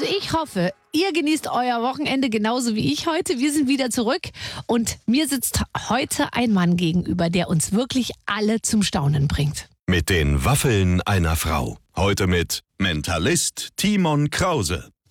ich hoffe, ihr genießt euer Wochenende genauso wie ich heute. Wir sind wieder zurück und mir sitzt heute ein Mann gegenüber, der uns wirklich alle zum Staunen bringt. Mit den Waffeln einer Frau. Heute mit Mentalist Timon Krause.